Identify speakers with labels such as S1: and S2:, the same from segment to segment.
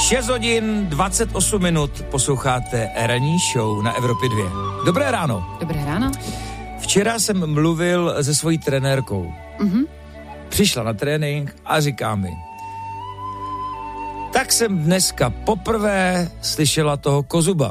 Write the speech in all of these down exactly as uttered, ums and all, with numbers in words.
S1: šest hodin dvacet osm minut posloucháte ranní show na Evropě dva. Dobré ráno.
S2: Dobré ráno.
S1: Včera jsem mluvil se svojí trenérkou.
S2: Mhm.
S1: Přišla na trénink a říká mi, tak jsem dneska poprvé slyšela toho Kozuba.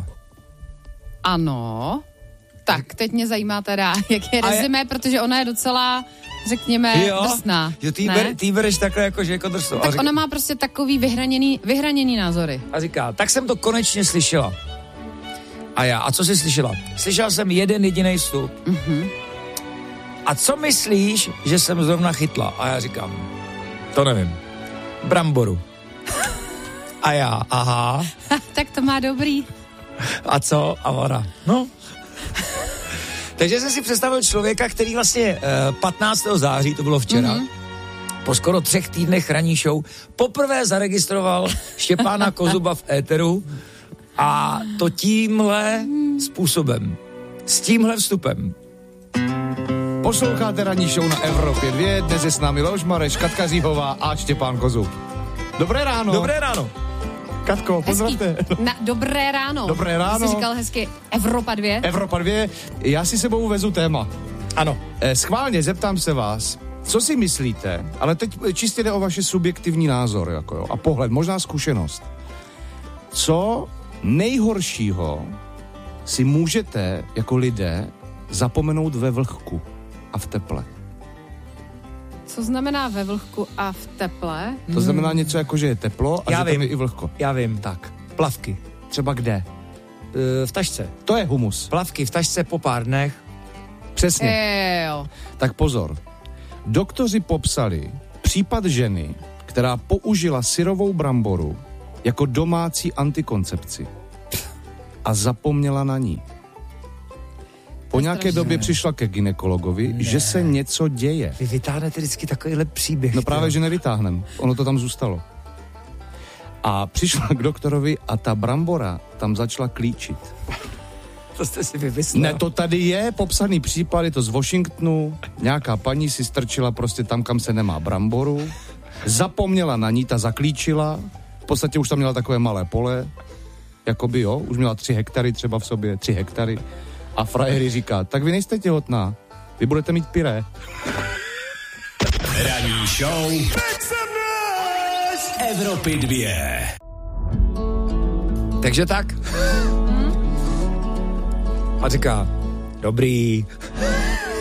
S2: Ano. Tak, teď mě zajímá teda, jak je
S1: A je-
S2: rezime, protože ona je docela, řekněme, drsná.
S1: Jo, ty,
S2: ne?
S1: ber, ty bereš takhle jako, že jako drsnou.
S2: Tak
S1: a, říká,
S2: ona má prostě takový vyhraněný, vyhraněný názory.
S1: a říká, tak jsem to konečně slyšela. A já, a co jsi slyšela? Slyšel jsem jeden jediný vstup.
S2: Mhm.
S1: A co myslíš, že jsem zrovna chytla? A já říkám, to nevím. Bramboru. A já, aha.
S2: Tak to má dobrý.
S1: A co? A ona, no. Takže jsem si představil člověka, který vlastně uh, patnáctého září, to bylo včera, mm-hmm. po skoro třech týdnech ranní show, poprvé zaregistroval Štěpána Kozuba v éteru a to tímhle způsobem. S tímhle vstupem.
S3: Posloucháte ranní show na Evropě dva, dnes je s námi Leoš Mareš, Katka Říhová a Štěpán Kozub. Dobré ráno.
S1: Dobré ráno.
S3: Katko, pozdravte.
S2: Hezký. Na, dobré ráno.
S3: Dobré ráno.
S2: Jsi říkal hezky Evropa dva.
S3: Evropa dva, já si sebou vezu téma.
S1: Ano.
S3: Eh, schválně zeptám se vás, co si myslíte, ale teď čistě jde o vaše subjektivní názor jako jo, a pohled, možná zkušenost. Co nejhoršího si můžete jako lidé zapomenout ve vlhku a v teple?
S2: Co znamená ve vlhku a v teple?
S3: To znamená něco jako, že je teplo a
S1: Já
S3: že tam
S1: vím.
S3: je i vlhko.
S1: Já vím, tak. Plavky.
S3: Třeba kde?
S1: E, v tašce.
S3: To je humus.
S1: Plavky v tašce po pár dnech.
S3: Přesně.
S2: E, jo.
S3: Tak pozor. Doktoři popsali případ ženy, která použila syrovou bramboru jako domácí antikoncepci a zapomněla na ní. Po nějaké
S2: strašné.
S3: době přišla ke gynekologovi,
S1: Ne.
S3: že se něco děje.
S1: Vy vytáhnete vždycky takovýhle příběh.
S3: No právě,
S1: tyjo.
S3: že nevytáhnem. Ono to tam zůstalo. A přišla k doktorovi a ta brambora tam začala klíčit.
S1: To jste si vymyslel.
S3: Ne, to tady je popsaný případ, je to z Washingtonu. Nějaká paní si strčila prostě tam, kam se nemá bramboru. Zapomněla na ní, ta zaklíčila. V podstatě už tam měla takové malé pole. Jakoby jo, už měla tři hektary třeba v sobě, tři hektary. A frajery říká, tak vy nejste těhotná, vy budete mít pyré.
S4: Ranní show Evropy dva.
S1: Takže tak. A říká, dobrý.